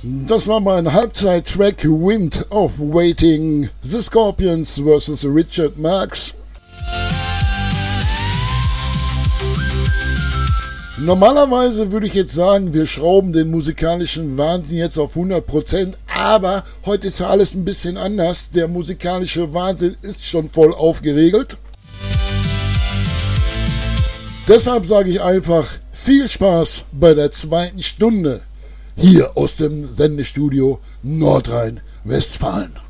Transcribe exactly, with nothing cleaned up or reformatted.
Das war mein Halbzeit-Track Wind of Waiting, The Scorpions versus Richard Marx. Normalerweise würde ich jetzt sagen, wir schrauben den musikalischen Wahnsinn jetzt auf hundert Prozent, aber heute ist ja alles ein bisschen anders. Der musikalische Wahnsinn ist schon voll aufgeregelt. Deshalb sage ich einfach, viel Spaß bei der zweiten Stunde hier aus dem Sendestudio Nordrhein-Westfalen.